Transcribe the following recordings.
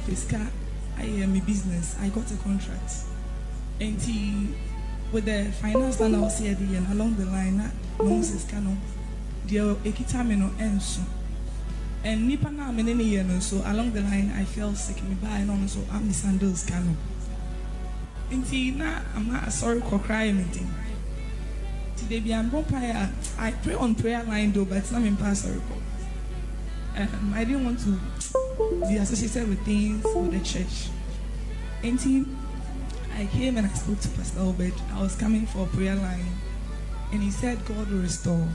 Pesca, I am a business. I got a contract. And with the finance that I was here, and along the line, Moses Cano, the Ekitamino Enso. And Nipana Menene, so along the line, I fell sick. Me by and on, so I'm the Sandals Cano. And now I'm not sorry for crying. Today, I pray on prayer line though, but it's not in pastor. I didn't want to be associated with things with the church. And I came and I spoke to Pastor Obed. I was coming for a prayer line, and he said God will restore.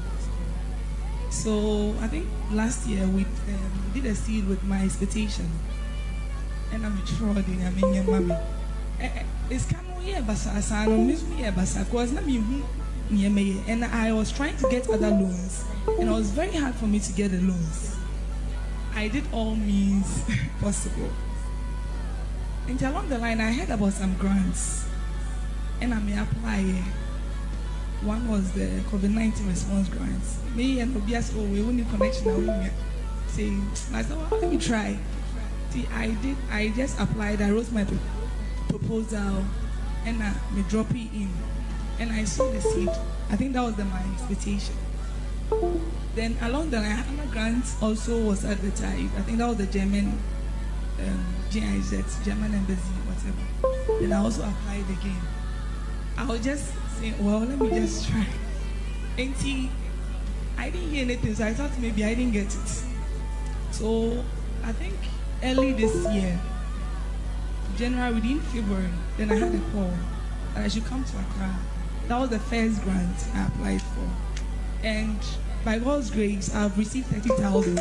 So I think last year we did a seed with my expectation, and I'm sure they are mean your mommy. It's kind of yeah, but I don't miss me, but because not me. And I was trying to get other loans, and it was very hard for me to get the loans. I did all means possible. And along the line, I heard about some grants, and I may apply. One was the COVID-19 response grants. Me and Obias, oh, we need connection. I said, well, let me try. See, I just applied. I wrote my proposal, and I may drop it in. And I saw the seed. I think that was my expectation. Then along the line, another grant also was advertised. I think that was the German GIZ, German embassy, whatever. Then I also applied again. I was just saying, well, let me just try. And I didn't hear anything, so I thought maybe I didn't get it. So I think early this year, January, within February, then I had a call that I should come to Accra. That was the first grant I applied for. And by God's grace, I've received 30,000.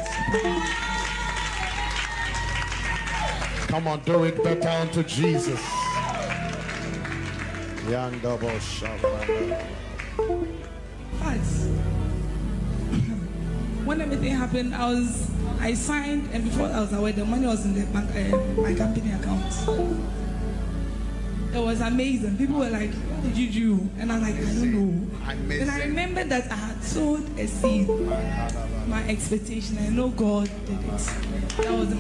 Come on, do it better unto Jesus. Young double shot. But when everything happened, I signed, and before I was aware, the money was in the bank, my company account. It was amazing. People were like, what did you do? And I'm like, I don't know. Then I remembered that I had sowed a seed. My expectation, I know God did it. That was